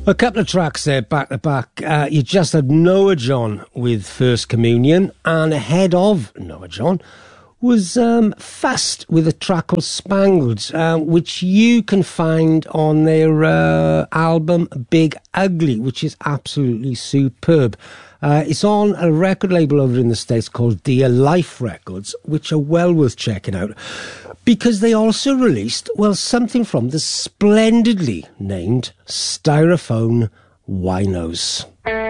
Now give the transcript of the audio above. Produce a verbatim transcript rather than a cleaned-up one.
A couple of tracks there, back to back. Uh, you just had Noah John with First Communion, and ahead of Noah John was um, Fast with a track called Spangled, uh, which you can find on their uh, album Big Ugly, which is absolutely superb. Uh, it's on a record label over in the States called Dear Life Records, which are well worth checking out, because they also released, well, something from the splendidly named Styrofoam Winos.